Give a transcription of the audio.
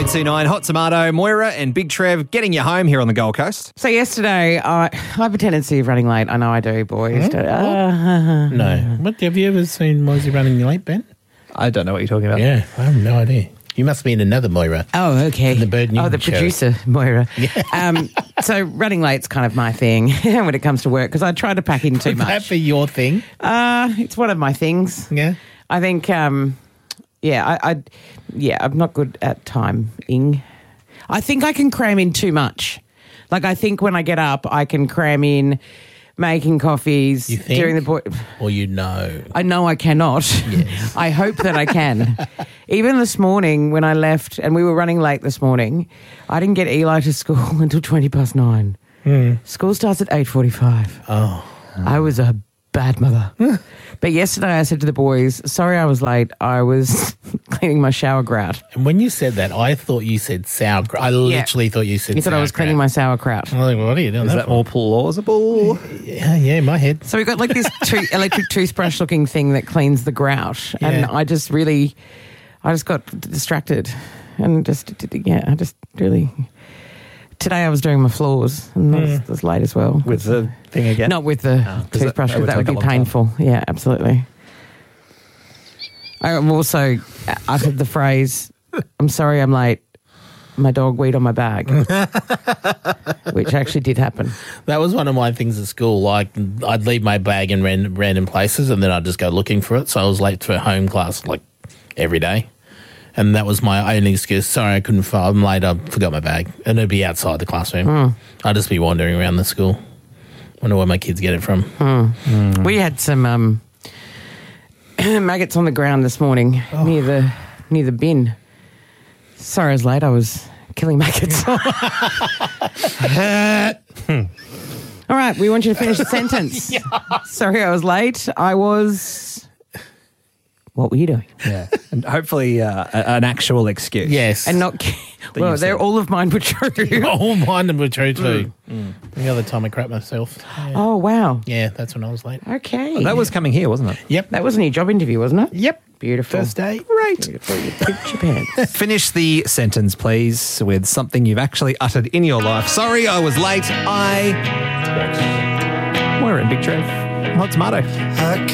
0829 Hot Tomato, Moira and Big Trev getting you home here on the Gold Coast. So yesterday, I have a tendency of running late. I know I do, boys. No. What, have you ever seen Moisey running late, Ben? I don't know what you're talking about. Yeah, I have no idea. You must be in another Moira. Oh, okay. The Bird Newton the show. producer, Moira. So running late's kind of my thing when it comes to work because I try to pack in too Is that much. for your thing? It's one of my things. Yeah. I think, I'm not good at timing. I think I can cram in too much. Like, I think when I get up, I can cram in making coffees. You think? During the Or you know? I know I cannot. Yes. I hope that I can. Even this morning when I left, and we were running late this morning, I didn't get Eli to school until 9:20. School starts at 8:45. Oh. I was a bad mother. But yesterday I said to the boys, sorry I was late. I was cleaning my shower grout. And when you said that, I thought you said sauerkraut. I literally thought you said You thought I was cleaning my sauerkraut. I was like, what are you doing Is that for? more plausible? Yeah, in my head. So we got like this electric toothbrush looking thing that cleans the grout. And Yeah. I just got distracted and today I was doing my floors and that was late as well. With the thing again? Not with the toothbrush, that would that would take a be long time. painful. Yeah, absolutely. I've also uttered the phrase, I'm sorry I'm late, my dog weed on my bag, which actually did happen. That was one of my things at school. Like, I'd leave my bag in random places and then I'd just go looking for it. So I was late for home class, like, every day. And that was my only excuse. Sorry, I couldn't follow. I'm late. I forgot my bag. And it'd be outside the classroom. I'd just be wandering around the school. Wonder where my kids get it from. We had some maggots on the ground this morning near the bin. Sorry I was late. I was killing maggots. All right, we want you to finish the sentence. Sorry I was late. I was... What were you doing? Yeah. And hopefully an actual excuse. Yes. And not... Well, all of mine were true. All mine were true too. The other time I crapped myself. Yeah. Oh, wow. Yeah, that's when I was late. Okay. That was coming here, wasn't it? Yep. That was a new job interview, wasn't it? Yep. Beautiful. First day. Great. Beautiful. You pooped your pants. Finish the sentence, please, with something you've actually uttered in your life. Sorry, I was late. Moira and Big Trev. Hot Tomato.